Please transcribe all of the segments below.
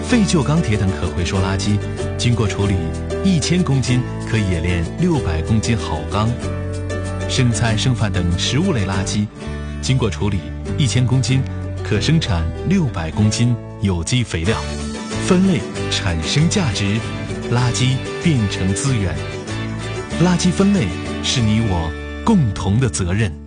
废旧钢铁等可回收垃圾，经过处理，1000公斤可冶炼600公斤好钢。剩菜剩饭等食物类垃圾，经过处理，1000公斤可生产600公斤有机肥料。分类产生价值，垃圾变成资源。垃圾分类是你我共同的责任。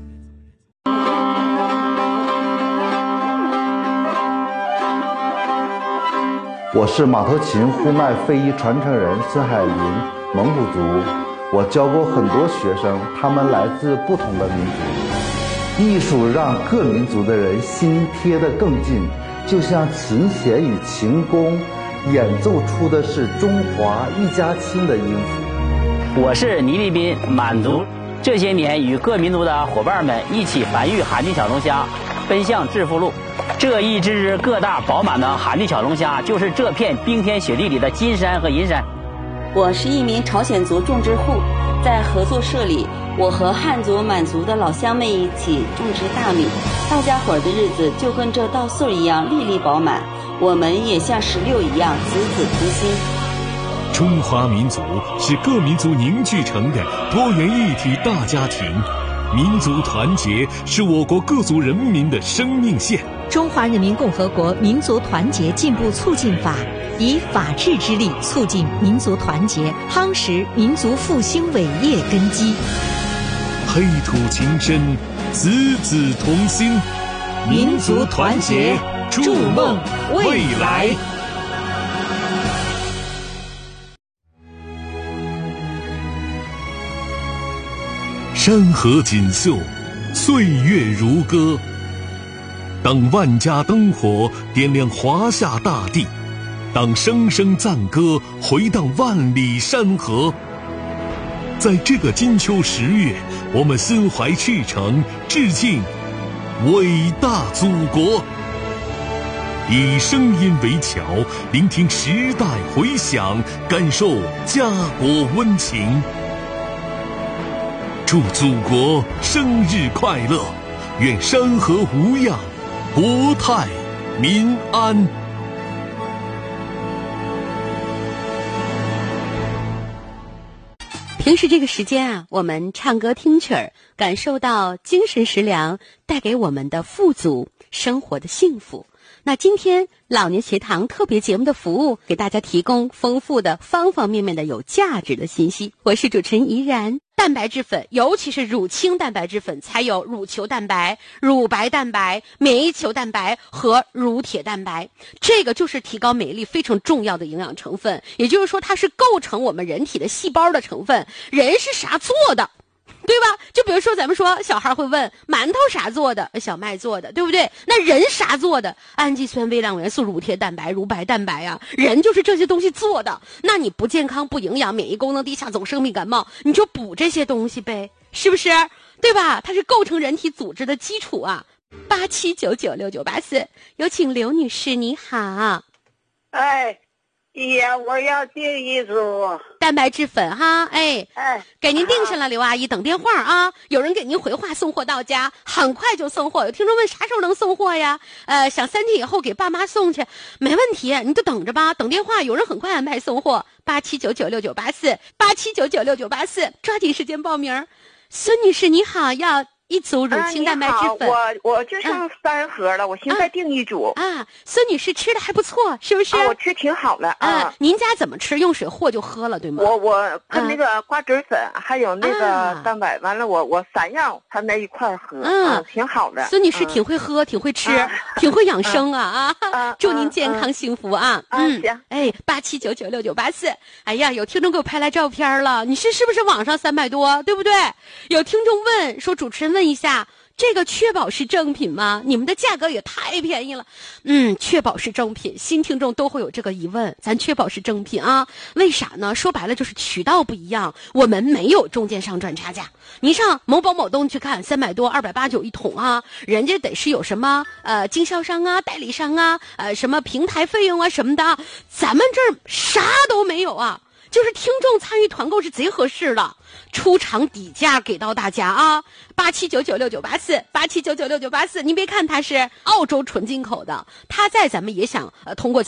我是马头琴呼麦非遗传承人孙海林，蒙古族。我教过很多学生，他们来自不同的民族。艺术让各民族的人心贴得更近，就像琴弦与琴弓演奏出的是中华一家亲的音符。 我是倪立斌，满族。这些年与各民族的伙伴们一起繁育海地小龙虾，奔向致富路。这一只只个大饱满的海地小龙虾，就是这片冰天雪地里的金山和银山。 我是一名朝鲜族种植户，在合作社里，我和汉族、满族的老乡们一起种植大米，大家伙的日子就跟这稻穗一样粒粒饱满，我们也像石榴一样子子同心。 中华民族是各民族凝聚成的多元一体大家庭，民族团结是我国各族人民的生命线。 中华人民共和国民族团结进步促进法以法治之力促进民族团结，夯实民族复兴伟业根基。 黑土情深，子子同心， 民族团结，筑梦未来。 山河锦绣，岁月如歌。当万家灯火点亮华夏大地，当声声赞歌回荡万里山河。在这个金秋10月，我们心怀赤诚，致敬伟大祖国。以声音为桥，聆听时代回响，感受家国温情。祝祖国生日快乐，愿山河无恙，国泰民安。 平时这个时间啊，我们唱歌听曲儿，感受到精神食粮带给我们的富足，生活的幸福。那今天老年学堂特别节目的服务，给大家提供丰富的方方面面的有价值的信息。我是主持人怡然。蛋白质粉，尤其是乳清蛋白质粉，才有乳球蛋白、乳白蛋白、免疫球蛋白和乳铁蛋白，这个就是提高免疫力非常重要的营养成分。也就是说，它是构成我们人体的细胞的成分。人是啥做的？对吧？就比如说咱们说小孩会问馒头啥做的，小麦做的，对不对？那人啥做的？氨基酸、微量元素、乳铁蛋白、乳白蛋白啊，人就是这些东西做的。那你不健康、不营养、免疫功能低下、总生病感冒，你就补这些东西呗，是不是？对吧？它是构成人体组织的基础啊。87996984，有请刘女士，你好。 哎呀，我要订一组蛋白质粉哈，给您订上了，刘阿姨，等电话啊。有人给您回话，送货到家，很快就送货。有听众问啥时候能送货呀？想3天以后给爸妈送去，没问题，你就等着吧，等电话，有人很快安排送货。87996984，87996984，抓紧时间报名。孙女士你好，要一组乳清蛋白质粉。 我就剩3盒了，我寻思再订一组。 孙女士吃的还不错，是不是？ 我吃挺好的。 您家怎么吃？用水和就喝了，对吗？ 我跟那个瓜子粉还有那个蛋白，完了我3样掺在一块喝，挺好的。 孙女士挺会喝，挺会吃，挺会养生啊！祝您健康幸福啊！ 行。 87996984。哎呀，有听众给我拍来照片了，你是不是网上300多，对不对？有听众问说，主持人问一下，这个确保是正品吗？你们的价格也太便宜了。确保是正品，新听众都会有这个疑问，咱确保是正品啊？为啥呢？说白了就是渠道不一样，我们没有中间商赚差价。你上某宝某东去看，300多289一桶啊，人家得是有什么经销商啊、代理商啊、什么平台费用啊什么的，咱们这儿啥都没有啊。就是听众参与团购是贼合适的，出厂底价给到大家啊！87996984，87996984，您别看它是澳洲纯进口的，它在咱们也想通过